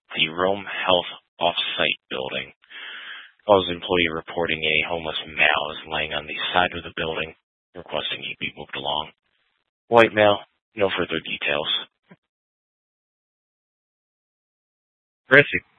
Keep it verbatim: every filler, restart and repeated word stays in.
the Rome Health off-site building. Calls employee reporting a homeless male is laying on the side of the building, requesting he be moved along. White male, no further details. Francie.